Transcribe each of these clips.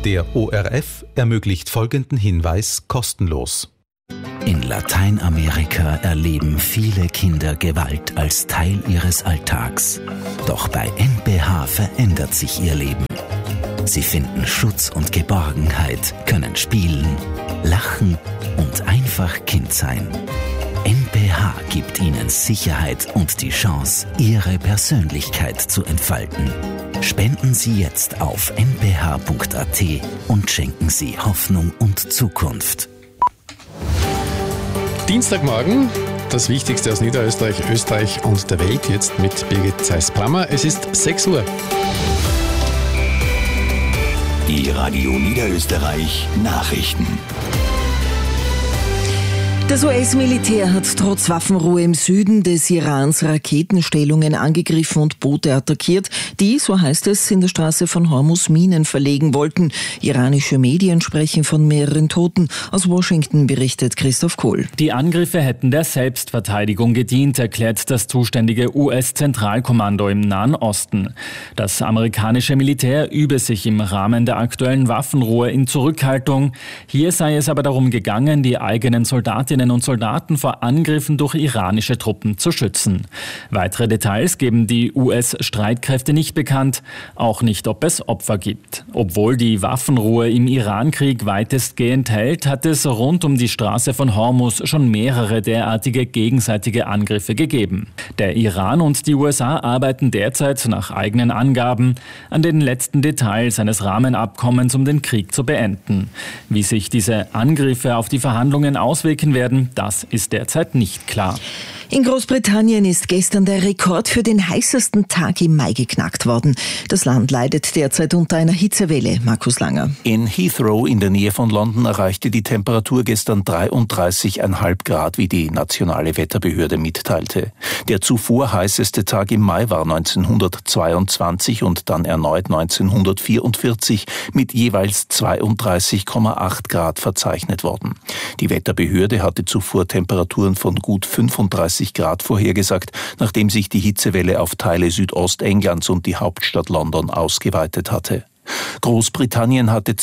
Der ORF ermöglicht folgenden Hinweis kostenlos. In Lateinamerika erleben viele Kinder Gewalt als Teil ihres Alltags. Doch bei NPH verändert sich ihr Leben. Sie finden Schutz und Geborgenheit, können spielen, lachen und einfach Kind sein. NPH gibt ihnen Sicherheit und die Chance, ihre Persönlichkeit zu entfalten. Spenden Sie jetzt auf nph.at und schenken Sie Hoffnung und Zukunft. Dienstagmorgen, das Wichtigste aus Niederösterreich, Österreich und der Welt, jetzt mit Birgit Zeiss-Brammer. Es ist 6 Uhr. Die Radio Niederösterreich Nachrichten. Das US-Militär hat trotz Waffenruhe im Süden des Irans Raketenstellungen angegriffen und Boote attackiert, die, so heißt es, in der Straße von Hormuz Minen verlegen wollten. Iranische Medien sprechen von mehreren Toten. Aus Washington berichtet Christoph Kohl. Die Angriffe hätten der Selbstverteidigung gedient, erklärt das zuständige US-Zentralkommando im Nahen Osten. Das amerikanische Militär übe sich im Rahmen der aktuellen Waffenruhe in Zurückhaltung. Hier sei es aber darum gegangen, die eigenen Soldatinnen und Soldaten vor Angriffen durch iranische Truppen zu schützen. Weitere Details geben die US-Streitkräfte nicht bekannt, auch nicht, ob es Opfer gibt. Obwohl die Waffenruhe im Irankrieg weitestgehend hält, hat es rund um die Straße von Hormuz schon mehrere derartige gegenseitige Angriffe gegeben. Der Iran und die USA arbeiten derzeit nach eigenen Angaben an den letzten Details eines Rahmenabkommens, um den Krieg zu beenden. Wie sich diese Angriffe auf die Verhandlungen auswirken werden, das ist derzeit nicht klar. In Großbritannien ist gestern der Rekord für den heißesten Tag im Mai geknackt worden. Das Land leidet derzeit unter einer Hitzewelle. Markus Langer. In Heathrow in der Nähe von London erreichte die Temperatur gestern 33,5 Grad, wie die nationale Wetterbehörde mitteilte. Der zuvor heißeste Tag im Mai war 1922 und dann erneut 1944 mit jeweils 32,8 Grad verzeichnet worden. Die Wetterbehörde hatte zuvor Temperaturen von gut 35 Grad vorhergesagt, nachdem sich die Hitzewelle auf Teile Südostenglands und die Hauptstadt London ausgeweitet hatte. Großbritannien hatte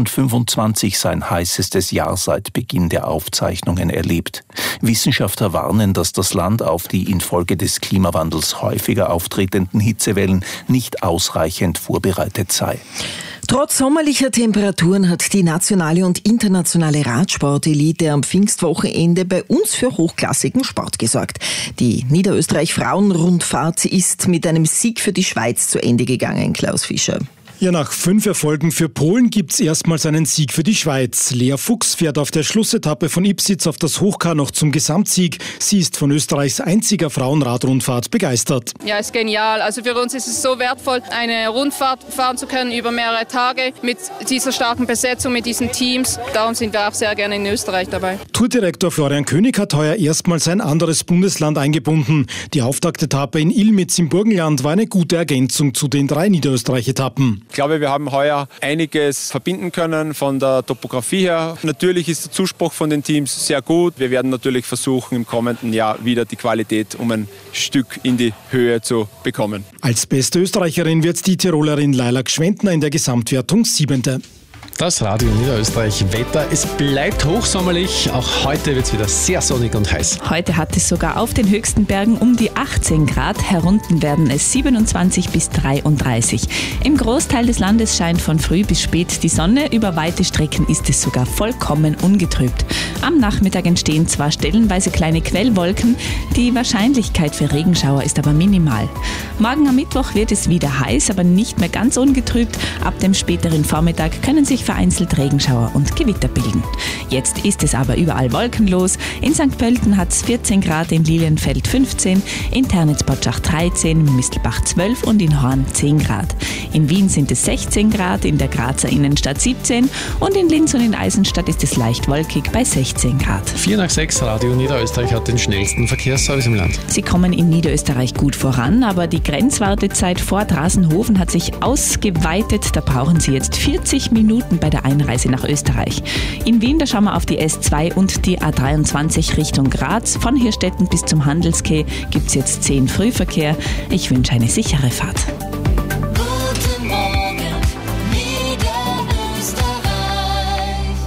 2025 sein heißestes Jahr seit Beginn der Aufzeichnungen erlebt. Wissenschaftler warnen, dass das Land auf die infolge des Klimawandels häufiger auftretenden Hitzewellen nicht ausreichend vorbereitet sei. Trotz sommerlicher Temperaturen hat die nationale und internationale Radsportelite am Pfingstwochenende bei uns für hochklassigen Sport gesorgt. Die Niederösterreich-Frauenrundfahrt ist mit einem Sieg für die Schweiz zu Ende gegangen, Klaus Fischer. Ja, nach 5 Erfolgen für Polen gibt's erstmals einen Sieg für die Schweiz. Lea Fuchs fährt auf der Schlussetappe von Ipsitz auf das Hochkar noch zum Gesamtsieg. Sie ist von Österreichs einziger Frauenradrundfahrt begeistert. Ja, ist genial. Also für uns ist es so wertvoll, eine Rundfahrt fahren zu können über mehrere Tage mit dieser starken Besetzung, mit diesen Teams. Darum sind wir auch sehr gerne in Österreich dabei. Tourdirektor Florian König hat heuer erstmals ein anderes Bundesland eingebunden. Die Auftaktetappe in Ilmitz im Burgenland war eine gute Ergänzung zu den 3 Niederösterreich-Etappen. Ich glaube, wir haben heuer einiges verbinden können von der Topografie her. Natürlich ist der Zuspruch von den Teams sehr gut. Wir werden natürlich versuchen, im kommenden Jahr wieder die Qualität um ein Stück in die Höhe zu bekommen. Als beste Österreicherin wird die Tirolerin Laila Gschwendner in der Gesamtwertung 7. Das Radio Niederösterreich Wetter. Es bleibt hochsommerlich. Auch heute wird es wieder sehr sonnig und heiß. Heute hat es sogar auf den höchsten Bergen um die 18 Grad. Herunten werden es 27 bis 33. Im Großteil des Landes scheint von früh bis spät die Sonne. Über weite Strecken ist es sogar vollkommen ungetrübt. Am Nachmittag entstehen zwar stellenweise kleine Quellwolken. Die Wahrscheinlichkeit für Regenschauer ist aber minimal. Morgen am Mittwoch wird es wieder heiß, aber nicht mehr ganz ungetrübt. Ab dem späteren Vormittag können sich vereinzelt Regenschauer und Gewitter bilden. Jetzt ist es aber überall wolkenlos. In St. Pölten hat es 14 Grad, in Lilienfeld 15, in Ternitz-Potschach 13, in Mistelbach 12 und in Horn 10 Grad. In Wien sind es 16 Grad, in der Grazer Innenstadt 17 und in Linz und in Eisenstadt ist es leicht wolkig bei 16 Grad. 4 nach 6, Radio Niederösterreich hat den schnellsten Verkehrsservice im Land. Sie kommen in Niederösterreich gut voran, aber die Grenzwartezeit vor Drasenhofen hat sich ausgeweitet. Da brauchen Sie jetzt 40 Minuten bei der Einreise nach Österreich. In Wien, da schauen wir auf die S2 und die A23 Richtung Graz. Von Hirstetten bis zum Handelskeh gibt es jetzt 10 Frühverkehr. Ich wünsche eine sichere Fahrt. Guten Morgen, Niederösterreich.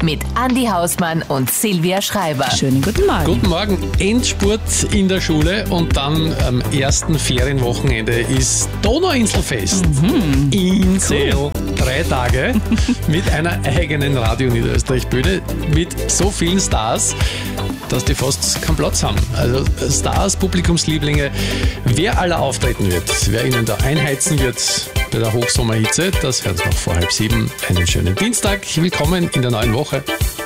mit Andi Hausmann und Silvia Schreiber. Schönen guten Morgen. Guten Morgen. Endspurt in der Schule und dann am ersten Ferienwochenende ist Donauinselfest. Insel. Cool. 3 Tage mit einer eigenen Radio Niederösterreich-Bühne mit so vielen Stars, dass die fast keinen Platz haben. Also Stars, Publikumslieblinge, wer aller auftreten wird, wer ihnen da einheizen wird bei der Hochsommerhitze, das hört noch vor 6:30. Einen schönen Dienstag. Willkommen in der neuen Woche.